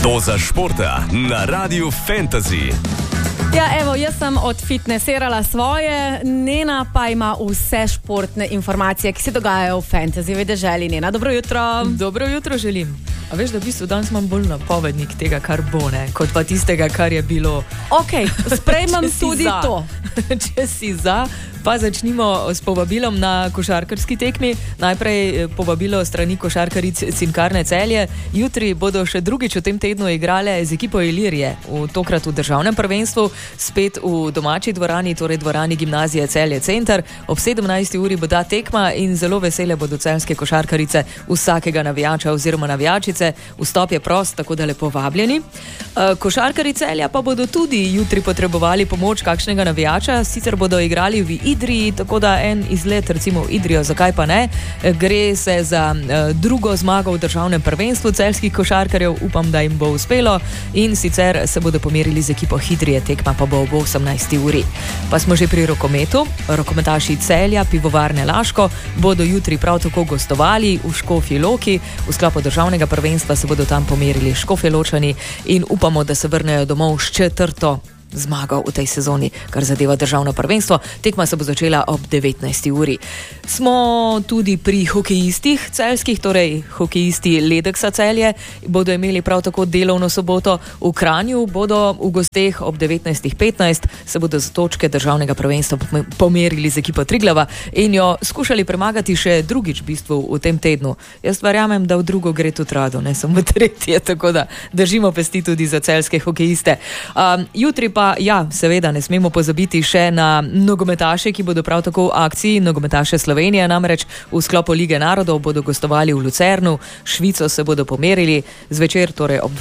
Doza športa na Radiu Fantasy. Ja, evo, jaz sem odfitnesirala svoje, Nena pa ima vse športne informacije, ki se dogajajo v fantasy vedeželi. Nena, dobro jutro. Dobro jutro želim. A veš, da v bistvu danes imam bolj napovednik tega, kar bo, ne, kot pa tistega, kar je bilo. Ok, sprejmem tudi to. Če si za, pa začnimo s povabilom na košarkarski tekmi. Najprej povabilo strani košarkaric Cinkarne Celje. Jutri bodo še drugič v tem tednu igrale z ekipo Ilirije, tokrat v državnem prvenstvu, spet v domači dvorani, torej dvorani Gimnazije Celje Center. Ob 17. uri bo ta tekma in zelo vesele bodo celjske košarkarice vsakega navijača oziroma navijačice. Vstop je prost, tako da lepo vabljeni. Košarkari Celja pa bodo tudi jutri potrebovali pomoč kakšnega navijača, sicer bodo igrali v Idriji, tako da en izlet recimo v Idrijo, zakaj pa ne. Gre se za drugo zmago v državnem prvenstvu celjskih košarkarjev, upam, da jim bo uspelo, in sicer se bodo pomerili z ekipo Idrije, tekma pa bo ob 18. uri. Pa smo že pri rokometu. Rokometaši Celja, Pivovarne Laško bodo jutri prav tako gostovali v Škofji Loki. V sklopu državnega prvenstva se bodo tam pomerili Škofjeločani in upamo, da se vrnejo domov s 4. zmago v tej sezoni, kar zadeva državno prvenstvo. Tekma se bo začela ob 19. uri. Smo tudi pri hokejistih celjskih, torej hokejisti Ledeksa Celje bodo imeli prav tako delovno soboto. V Kranju bodo v gosteh ob 19.15 se bodo za točke državnega prvenstva pomerili z ekipo Triglava in jo skušali premagati še drugič v bistvu v tem tednu. Jaz verjamem, da v drugo gre tudi rado, ne samo v tretje, tako da držimo pesti tudi za celjske hokejiste. Jutri pa ja, seveda ne smemo pozabiti še na nogometaše, ki bodo prav tako v akciji. Nogometaše Slovenije namreč v sklopu Lige narodov bodo gostovali v Lucernu, Švico se bodo pomerili, zvečer torej ob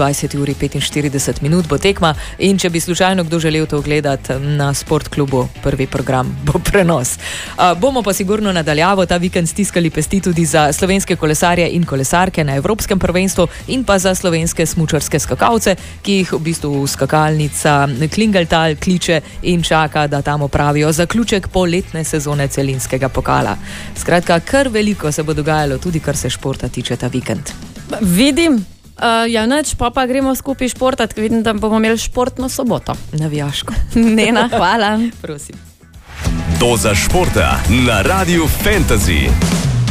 20:45 bo tekma, in če bi slučajno kdo želel to gledati na Sportklubu, prvi program bo prenos. Bomo pa sigurno nadaljavo ta vikend stiskali pesti tudi za slovenske kolesarje in kolesarke na Evropskem prvenstvu in pa za slovenske smučarske skakalce, ki jih v bistvu skakalnica Klingeltal kliče in čaka, da tam opravijo zaključek poletne sezone celinskega pokala. Skratka, kar veliko se bo dogajalo, tudi kar se športa tiče ta vikend. Vidim, ja neč, pa gremo skupaj športati, vidim, da bomo imeli športno soboto. Navijaško. Nena, hvala. Prosim. Doza športa na Radiu Fantasy.